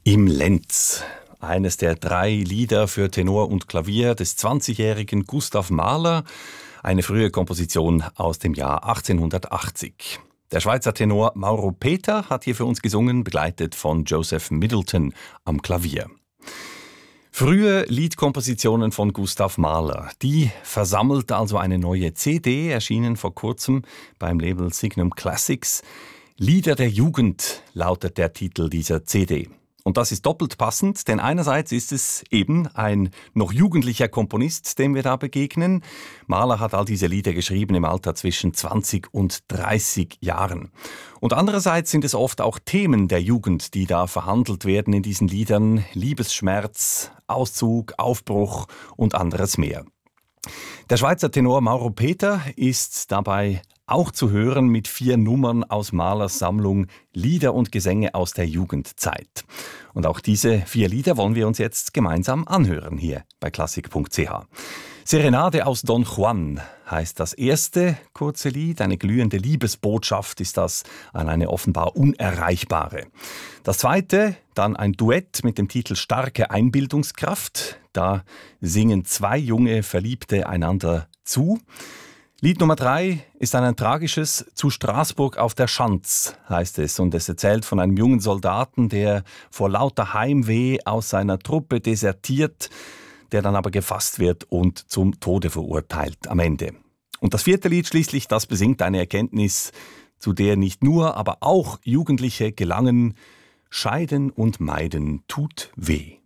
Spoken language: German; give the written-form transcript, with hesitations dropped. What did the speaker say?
Im Lenz. Eines der 3 Lieder für Tenor und Klavier des 20-jährigen Gustav Mahler, eine frühe Komposition aus dem Jahr 1880. Der Schweizer Tenor Mauro Peter hat hier für uns gesungen, begleitet von Joseph Middleton am Klavier. Frühe Liedkompositionen von Gustav Mahler, die versammelt also eine neue CD, erschienen vor kurzem beim Label Signum Classics. Lieder der Jugend lautet der Titel dieser CD. Und das ist doppelt passend, denn einerseits ist es eben ein noch jugendlicher Komponist, dem wir da begegnen. Mahler hat all diese Lieder geschrieben im Alter zwischen 20 und 30 Jahren. Und andererseits sind es oft auch Themen der Jugend, die da verhandelt werden in diesen Liedern. Liebesschmerz, Auszug, Aufbruch und anderes mehr. Der Schweizer Tenor Mauro Peter ist dabei auch zu hören mit 4 Nummern aus Mahlers Sammlung Lieder und Gesänge aus der Jugendzeit. Und auch diese 4 Lieder wollen wir uns jetzt gemeinsam anhören hier bei klassik.ch. Serenade aus Don Juan heißt das erste kurze Lied. Eine glühende Liebesbotschaft ist das an eine offenbar Unerreichbare. Das zweite, dann ein Duett mit dem Titel Starke Einbildungskraft. Da singen 2 junge Verliebte einander zu. Lied Nummer 3 ist ein tragisches Zu Straßburg auf der Schanz, heißt es. Und es erzählt von einem jungen Soldaten, der vor lauter Heimweh aus seiner Truppe desertiert, der dann aber gefasst wird und zum Tode verurteilt am Ende. Und das 4. Lied schließlich, das besingt eine Erkenntnis, zu der nicht nur, aber auch Jugendliche gelangen: Scheiden und meiden tut weh.